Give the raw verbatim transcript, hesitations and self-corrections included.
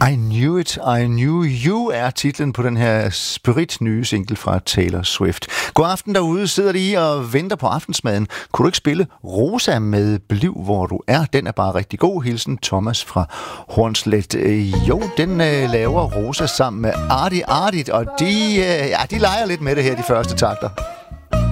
I Knew It, I Knew You er titlen på den her spirit nye single fra Taylor Swift. God aften derude, sidder de i og venter på aftensmaden. Kunne du ikke spille Rosa med Bliv, hvor du er? Den er bare rigtig god. Hilsen Thomas fra Hornslet. Jo, den øh, laver Rosa sammen med Artie Artie, og de, øh, ja, de leger lidt med det her, de første takter.